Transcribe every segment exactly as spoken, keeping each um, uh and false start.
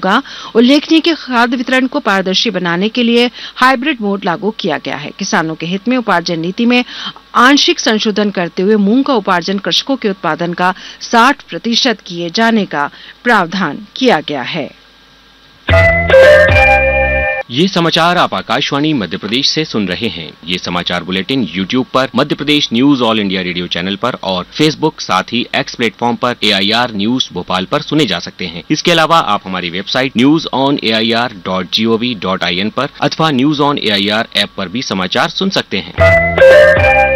होगा। उल्लेखनीय कि खाद्य वितरण को पारदर्शी बनाने के लिए हाइब्रिड मोड लागू किया गया है। किसानों के हित में उपार्जन नीति में आंशिक संशोधन करते हुए मूंग का उपार्जन कृषकों के उत्पादन का साठ प्रतिशत किए जाने का प्रावधान किया गया है। ये समाचार आप आकाशवाणी मध्य प्रदेश से सुन रहे हैं। ये समाचार बुलेटिन यूट्यूब पर Madhya Pradesh news all India radio channel पर और फेसबुक साथ ही एक्स प्लेटफॉर्म पर ए आई आर न्यूज भोपाल पर सुने जा सकते हैं। इसके अलावा आप हमारी website news on A I R dot G O V dot I N पर अथवा news on A I R app पर भी समाचार सुन सकते हैं।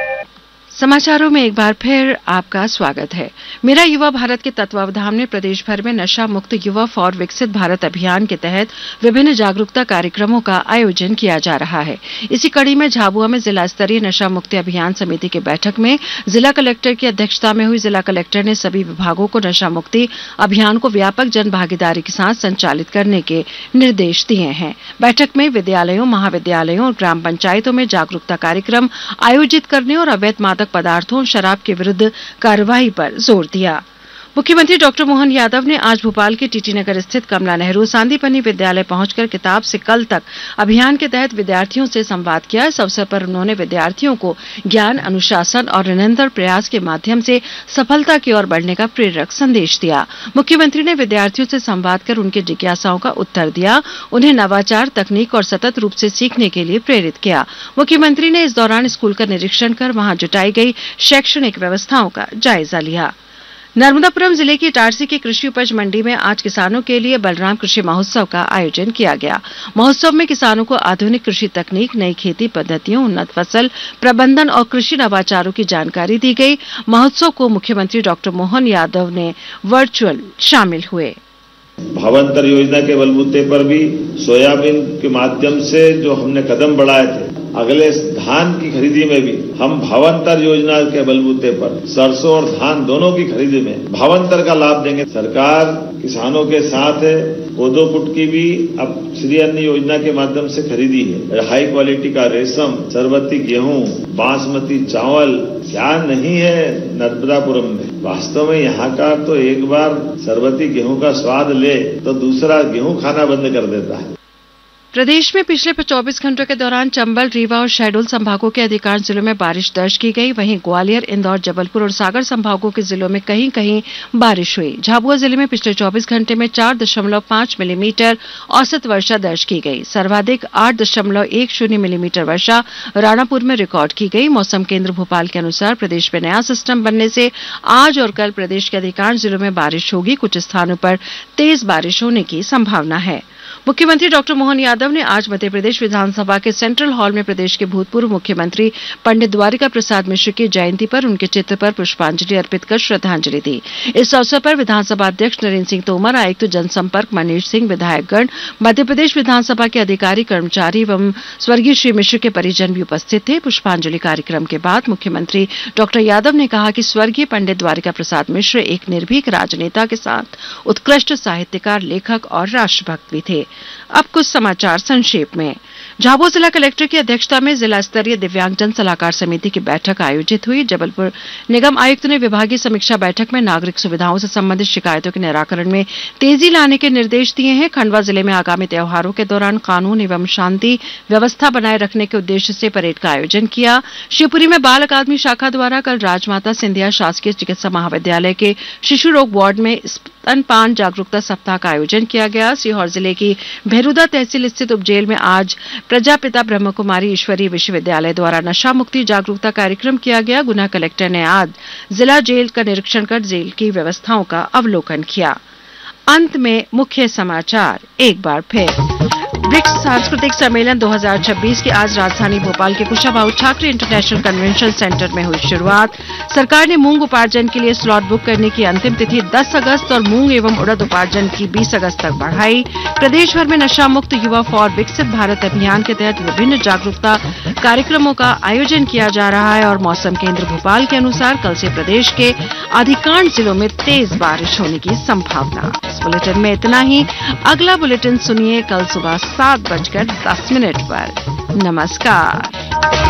समाचारों में एक बार फिर आपका स्वागत है। मेरा युवा भारत के तत्वावधान में प्रदेश भर में नशा मुक्त युवा फॉर विकसित भारत अभियान के तहत विभिन्न जागरूकता कार्यक्रमों का आयोजन किया जा रहा है। इसी कड़ी में झाबुआ में जिला स्तरीय नशा मुक्ति अभियान समिति की बैठक में जिला कलेक्टर की अध्यक्षता में हुई। जिला कलेक्टर ने सभी विभागों को नशा मुक्ति अभियान को व्यापक जन भागीदारी के साथ संचालित करने के निर्देश दिए हैं। बैठक में विद्यालयों, महाविद्यालयों और ग्राम पंचायतों में जागरूकता कार्यक्रम आयोजित करने और अवैध मादक पदार्थों और शराब के विरुद्ध कार्रवाई पर जोर दिया। मुख्यमंत्री डॉक्टर मोहन यादव ने आज भोपाल के टीटी नगर स्थित कमला नेहरू सांदीपनि विद्यालय पहुंचकर किताब से कल तक अभियान के तहत विद्यार्थियों से संवाद किया। इस अवसर पर उन्होंने विद्यार्थियों को ज्ञान, अनुशासन और निरंतर प्रयास के माध्यम से सफलता की ओर बढ़ने का प्रेरक संदेश दिया। मुख्यमंत्री ने विद्यार्थियों से संवाद कर उनकी जिज्ञासाओं का उत्तर दिया, उन्हें नवाचार, तकनीक और सतत रूप से सीखने के लिए प्रेरित किया। मुख्यमंत्री ने इस दौरान स्कूल का निरीक्षण कर वहां जुटाई गई शैक्षणिक व्यवस्थाओं का जायजा लिया। नर्मदापुरम जिले की इटारसी की कृषि उपज मंडी में आज किसानों के लिए बलराम कृषि महोत्सव का आयोजन किया गया। महोत्सव में किसानों को आधुनिक कृषि तकनीक, नई खेती पद्धतियों, उन्नत फसल प्रबंधन और कृषि नवाचारों की जानकारी दी गई। महोत्सव को मुख्यमंत्री डॉक्टर मोहन यादव ने वर्चुअल शामिल हुए। भावांतर योजना के बलबूते पर भी सोयाबीन के माध्यम से जो हमने कदम बढ़ाए थे, अगले धान की खरीदी में भी हम भावांतर योजना के बलबूते पर सरसों और धान दोनों की खरीदी में भावांतर का लाभ देंगे। सरकार किसानों के साथ है। कोदो कुट की भी अब श्री अन्न योजना के माध्यम से खरीदी है। हाई क्वालिटी का रेशम, सरबती गेहूं, बासमती चावल क्या नहीं है नर्मदापुरम में। वास्तव में यहाँ का तो एक बार सरबती गेहूं का स्वाद ले तो दूसरा गेहूं खाना बंद कर देता है। प्रदेश में पिछले चौबीस घंटों के दौरान चंबल, रीवा और शहडोल संभागों के अधिकांश जिलों में बारिश दर्ज की गई। वहीं ग्वालियर, इंदौर, जबलपुर और सागर संभागों के जिलों में कहीं कहीं बारिश हुई। झाबुआ जिले में पिछले चौबीस घंटे में चार दशमलव पांच मिलीमीटर औसत वर्षा दर्ज की गई। सर्वाधिक आठ दशमलव एक शून्य मिलीमीटर वर्षा राणापुर में रिकॉर्ड की गई। मौसम केंद्र भोपाल के अनुसार प्रदेश में नया सिस्टम बनने से आज और कल प्रदेश के अधिकांश जिलों में बारिश होगी। कुछ स्थानों पर तेज बारिश होने की संभावना है। मुख्यमंत्री डॉक्टर मोहन यादव ने आज मध्य प्रदेश विधानसभा के सेंट्रल हॉल में प्रदेश के भूतपूर्व मुख्यमंत्री पंडित द्वारिका प्रसाद मिश्र की जयंती पर उनके चित्र पर पुष्पांजलि अर्पित कर श्रद्धांजलि दी। इस अवसर पर विधानसभा अध्यक्ष नरेंद्र सिंह तोमर, आयुक्त जनसंपर्क मनीष सिंह, विधायकगण, मध्य प्रदेश विधानसभा के अधिकारी, कर्मचारी एवं स्वर्गीय श्री मिश्र के परिजन भी उपस्थित थे। पुष्पांजलि कार्यक्रम के बाद मुख्यमंत्री डॉक्टर यादव ने कहा कि स्वर्गीय पंडित द्वारिका प्रसाद मिश्र एक निर्भीक राजनेता के साथ उत्कृष्ट साहित्यकार, लेखक और राष्ट्रभक्त भी थे। अब कुछ समाचार संक्षेप में। झाबुआ जिला कलेक्टर की अध्यक्षता में जिला स्तरीय दिव्यांगजन सलाहकार समिति की बैठक आयोजित हुई। जबलपुर निगम आयुक्त ने विभागीय समीक्षा बैठक में नागरिक सुविधाओं से संबंधित शिकायतों के निराकरण में तेजी लाने के निर्देश दिए हैं। खंडवा जिले में आगामी त्योहारों के दौरान कानून एवं शांति व्यवस्था बनाए रखने के उद्देश्य से परेड का आयोजन किया। शिवपुरी में बाल अकादमी शाखा द्वारा कल राजमाता सिंधिया शासकीय चिकित्सा महाविद्यालय के शिशु रोग वार्ड में स्तनपान जागरूकता सप्ताह का आयोजन किया गया। सीहोर जिले की भेरुदा तहसील स्थित उपजेल में आज प्रजापिता ब्रह्म कुमारी ईश्वरीय विश्वविद्यालय द्वारा नशा मुक्ति जागरूकता कार्यक्रम किया गया। गुना कलेक्टर ने आज जिला जेल का निरीक्षण कर जेल की व्यवस्थाओं का अवलोकन किया। अंत में मुख्य समाचार एक बार फिर। ब्रिक्स सांस्कृतिक सम्मेलन दो हज़ार छब्बीस की आज राजधानी भोपाल के Kushabhau Thackeray international convention centre में हुई शुरुआत। सरकार ने मूंग उपार्जन के लिए स्लॉट बुक करने की अंतिम तिथि दस अगस्त और मूंग एवं उड़द उपार्जन की बीस अगस्त तक बढ़ाई। प्रदेश भर में नशा मुक्त युवा फॉर विकसित भारत अभियान के तहत विभिन्न जागरूकता कार्यक्रमों का आयोजन किया जा रहा है। और मौसम केंद्र भोपाल के अनुसार कल से प्रदेश के अधिकांश जिलों में तेज बारिश होने की संभावना। इस बुलेटिन में इतना ही। अगला बुलेटिन सुनिए कल सुबह सात बजकर दस मिनट पर। नमस्कार।